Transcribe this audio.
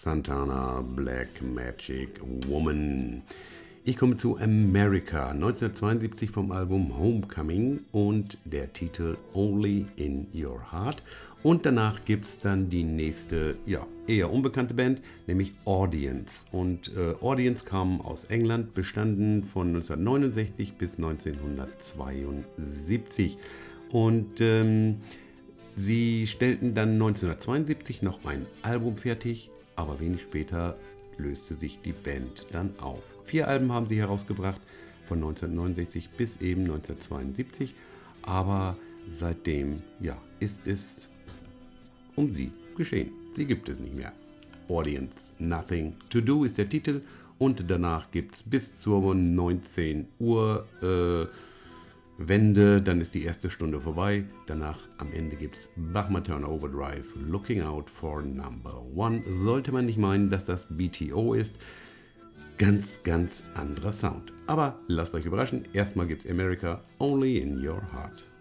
Santana, Black Magic Woman. Ich komme zu America, 1972 vom Album Homecoming und der Titel Only in Your Heart. Und danach gibt es dann die nächste, eher unbekannte Band, nämlich Audience. Und Audience kam aus England, bestanden von 1969 bis 1972. Und sie stellten dann 1972 noch ein Album fertig, aber wenig später löste sich die Band dann auf. 4 Alben haben sie herausgebracht, von 1969 bis eben 1972, aber seitdem ist es um sie geschehen. Sie gibt es nicht mehr. Audience, Nothing to Do ist der Titel und danach gibt es bis zur 19 Uhr Wende, dann ist die erste Stunde vorbei. Danach am Ende gibt es Bachman Turner Overdrive, Looking Out for Number One. Sollte man nicht meinen, dass das BTO ist. Ganz, ganz anderer Sound. Aber lasst euch überraschen. Erstmal gibt es America, Only in Your Heart.